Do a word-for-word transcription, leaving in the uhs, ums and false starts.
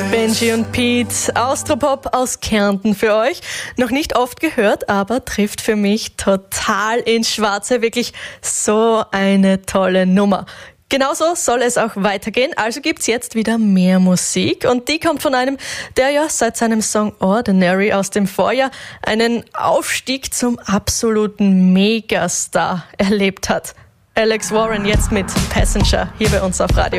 Benji und Pete, Austropop aus Kärnten für euch. Noch nicht oft gehört, aber trifft für mich total ins Schwarze. Wirklich so eine tolle Nummer. Genauso soll es auch weitergehen, also gibt's jetzt wieder mehr Musik und die kommt von einem, der ja seit seinem Song Ordinary aus dem Vorjahr einen Aufstieg zum absoluten Megastar erlebt hat. Alex Warren jetzt mit Passenger hier bei uns auf Radio.